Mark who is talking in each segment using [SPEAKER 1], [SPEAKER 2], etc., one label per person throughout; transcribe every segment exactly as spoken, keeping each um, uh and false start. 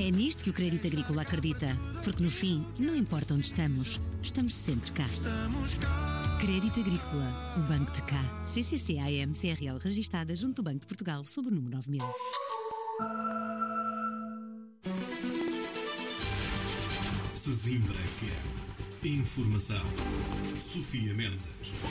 [SPEAKER 1] É nisto que o Crédito Agrícola acredita, porque no fim, não importa onde estamos, estamos sempre cá. Crédito Agrícola, o Banco de cá. C C C A M C R L registada junto do Banco de Portugal sob o número nove mil.
[SPEAKER 2] Sesimbra F M. Informação. Sofia Mendes.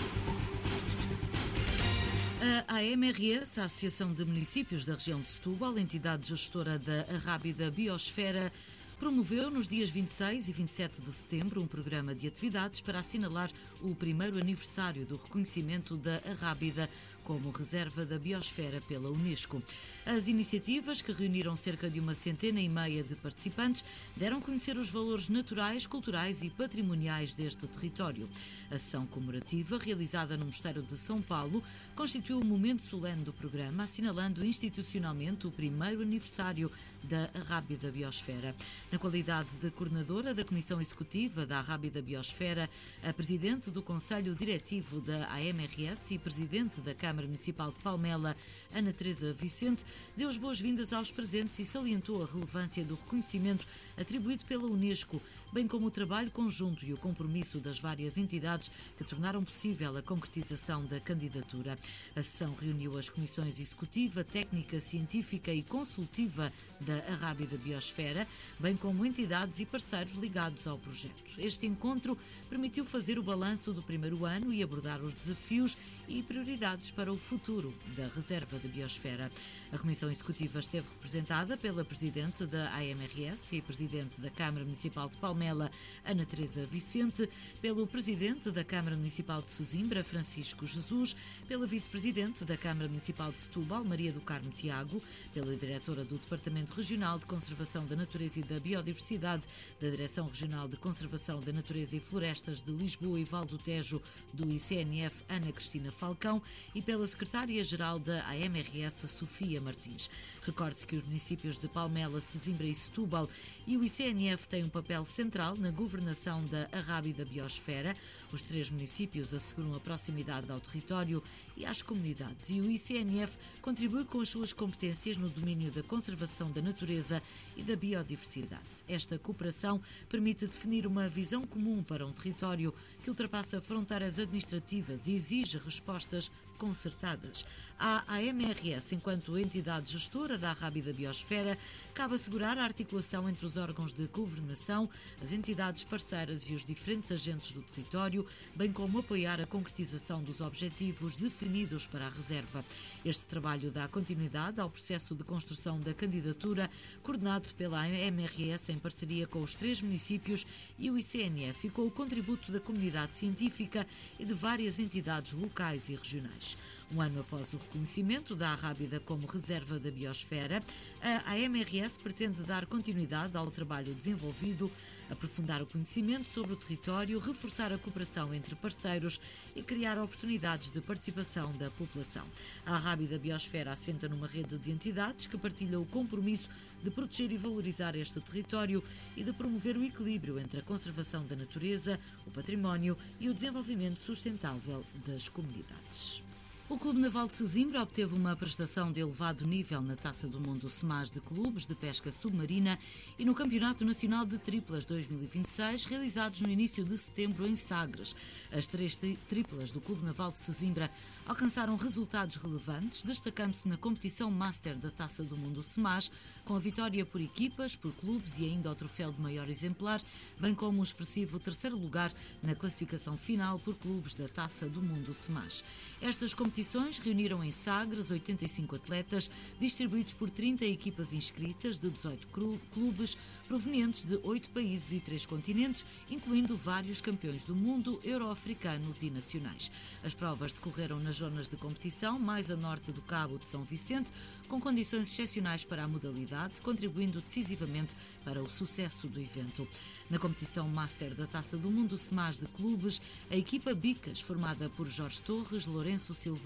[SPEAKER 3] A A M R S, a Associação de Municípios da Região de Setúbal, entidade gestora da Arrábida Biosfera, promoveu nos dias vinte e seis e vinte e sete de setembro um programa de atividades para assinalar o primeiro aniversário do reconhecimento da Arrábida como reserva da biosfera pela Unesco. As iniciativas, que reuniram cerca de uma centena e meia de participantes, deram a conhecer os valores naturais, culturais e patrimoniais deste território. A sessão comemorativa, realizada no Mosteiro de São Paulo, constituiu o momento solene do programa, assinalando institucionalmente o primeiro aniversário da Arrábida Biosfera. Na qualidade de coordenadora da Comissão Executiva da Arrábida Biosfera, a Presidente do Conselho Diretivo da A M R S e Presidente da Câmara Municipal de Palmela, Ana Teresa Vicente, deu as boas-vindas aos presentes e salientou a relevância do reconhecimento atribuído pela Unesco, bem como o trabalho conjunto e o compromisso das várias entidades que tornaram possível a concretização da candidatura. A sessão reuniu as comissões Executiva, Técnica, Científica e Consultiva da Arrábida Biosfera, bem como entidades e parceiros ligados ao projeto. Este encontro permitiu fazer o balanço do primeiro ano e abordar os desafios e prioridades para o futuro da Reserva da Biosfera. A Comissão Executiva esteve representada pela Presidente da A M R S e Presidente da Câmara Municipal de Palmela, Ana Teresa Vicente, pelo Presidente da Câmara Municipal de Sesimbra, Francisco Jesus, pela Vice-Presidente da Câmara Municipal de Setúbal, Maria do Carmo Tiago, pela Diretora do Departamento Regional de Conservação da Natureza e da Biodiversidade da Direção Regional de Conservação da Natureza e Florestas de Lisboa e Val do Tejo do I C N F, Ana Cristina Falcão, e pela Secretária-Geral da A M R S, Sofia Martins. Recorde-se que os municípios de Palmela, Sesimbra e Setúbal e o I C N F têm um papel central na governação da Arrábida Biosfera. Os três municípios asseguram a proximidade ao território e às comunidades, e o I C N F contribui com as suas competências no domínio da conservação da natureza e da biodiversidade. Esta cooperação permite definir uma visão comum para um território que ultrapassa fronteiras administrativas e exige respostas concertadas. À A M R S, enquanto entidade gestora da Arrábida Biosfera, cabe assegurar a articulação entre os órgãos de governação, as entidades parceiras e os diferentes agentes do território, bem como apoiar a concretização dos objetivos definidos para a reserva. Este trabalho dá continuidade ao processo de construção da candidatura, coordenado pela A M R S em parceria com os três municípios e o I C N F, e com o contributo da comunidade científica e de várias entidades locais e regionais. Um ano após o reconhecimento da Arrábida como reserva da biosfera, a A M R S pretende dar continuidade ao trabalho desenvolvido, aprofundar o conhecimento sobre o território, reforçar a cooperação entre parceiros e criar oportunidades de participação da população. A Arrábida Biosfera assenta numa rede de entidades que partilham o compromisso de proteger e valorizar este território e de promover o equilíbrio entre a conservação da natureza, o património e o desenvolvimento sustentável das comunidades. O Clube Naval de Sesimbra obteve uma prestação de elevado nível na Taça do Mundo SEMAS de Clubes de Pesca Submarina e no Campeonato Nacional de Triplas dois mil e vinte e seis, realizados no início de setembro em Sagres. As três triplas do Clube Naval de Sesimbra alcançaram resultados relevantes, destacando-se na competição Master da Taça do Mundo SEMAS, com a vitória por equipas, por clubes e ainda o troféu de maior exemplar, bem como o expressivo terceiro lugar na classificação final por clubes da Taça do Mundo SEMAS. Estas competições reuniram em Sagres oitenta e cinco atletas, distribuídos por trinta equipas inscritas de dezoito clubes, provenientes de oito países e três continentes, incluindo vários campeões do mundo, euro-africanos e nacionais. As provas decorreram nas zonas de competição mais a norte do Cabo de São Vicente, com condições excepcionais para a modalidade, contribuindo decisivamente para o sucesso do evento. Na competição Master da Taça do Mundo SEMAS de Clubes, a equipa Bicas, formada por Jorge Torres, Lourenço Silva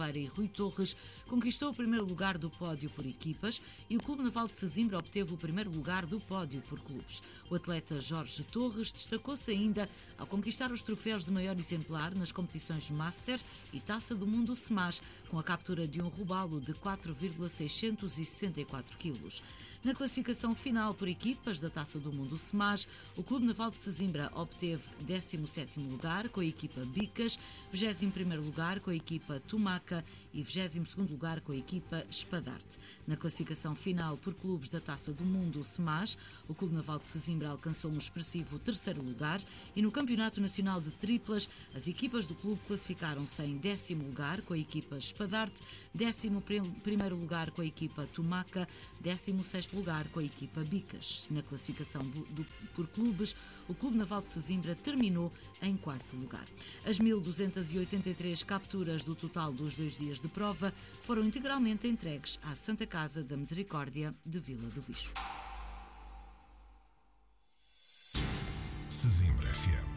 [SPEAKER 3] Oliveira e Rui Torres conquistou o primeiro lugar do pódio por equipas e o Clube Naval de Sesimbra obteve o primeiro lugar do pódio por clubes. O atleta Jorge Torres destacou-se ainda ao conquistar os troféus de maior exemplar nas competições Master e Taça do Mundo Smash, com a captura de um robalo de quatro vírgula seiscentos e sessenta e quatro quilos. Na classificação final por equipas da Taça do Mundo Smash, o Clube Naval de Sesimbra obteve décimo sétimo lugar com a equipa Bicas, vigésimo primeiro lugar com a equipa Tumaca e vigésimo segundo lugar com a equipa Espadarte. Na classificação final por clubes da Taça do Mundo Smash, o Clube Naval de Sesimbra alcançou um expressivo terceiro lugar e no Campeonato Nacional de Triplas, as equipas do clube classificaram-se em décimo lugar com a equipa Espadarte, décimo primeiro lugar com a equipa Tumaca, décimo sexto lugar com a equipa Bicas. Na classificação do, do, por clubes, o Clube Naval de Sesimbra terminou em quarto lugar. As mil duzentas e oitenta e três capturas do total dos dois dias de prova foram integralmente entregues à Santa Casa da Misericórdia de Vila do Bicho.
[SPEAKER 2] Sesimbra F M.